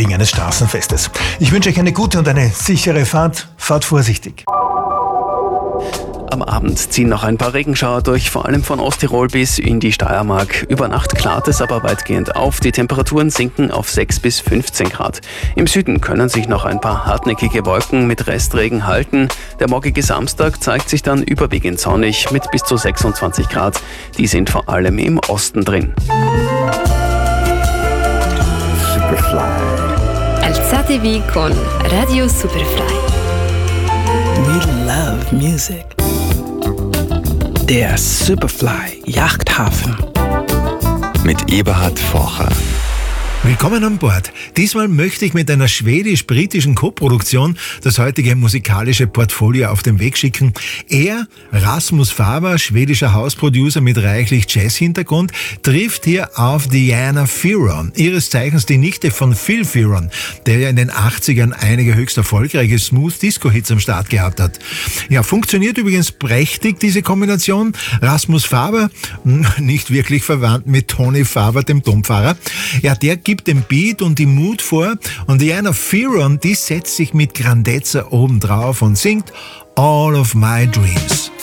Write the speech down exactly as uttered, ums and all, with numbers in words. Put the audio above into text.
eines Straßenfestes. Ich wünsche euch eine gute und eine sichere Fahrt. Fahrt vorsichtig. Am Abend ziehen noch ein paar Regenschauer durch, vor allem von Osttirol bis in die Steiermark. Über Nacht klart es aber weitgehend auf. Die Temperaturen sinken auf sechs bis fünfzehn Grad. Im Süden können sich noch ein paar hartnäckige Wolken mit Restregen halten. Der morgige Samstag zeigt sich dann überwiegend sonnig mit bis zu sechsundzwanzig Grad. Die sind vor allem im Osten drin. Superfly. Alzatevi con Radio Superfly. We love music. Der Superfly Yachthafen. Mit Eberhard Forcher. Willkommen an Bord. Diesmal möchte ich mit einer schwedisch-britischen Koproduktion das heutige musikalische Portfolio auf den Weg schicken. Er, Rasmus Faber, schwedischer Hausproducer mit reichlich Jazz-Hintergrund, trifft hier auf Diana Fearon, ihres Zeichens die Nichte von Phil Fearon, der ja in den achtzigern einige höchst erfolgreiche Smooth-Disco-Hits am Start gehabt hat. Ja, funktioniert übrigens prächtig, diese Kombination. Rasmus Faber, nicht wirklich verwandt mit Tony Faber, dem Domfahrer, ja, der gibt den Beat und die Mood vor und Diana Fearon, die setzt sich mit Grandezza obendrauf und singt All of My Dreams.